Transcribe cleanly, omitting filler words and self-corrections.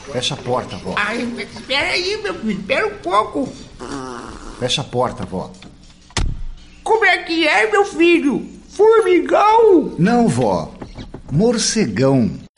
Fecha a porta, vó. Ai, mas espera aí, meu filho, espera um pouco. Fecha a porta, vó. Como é que é, meu filho? Formigão? Não, vó. Morcegão.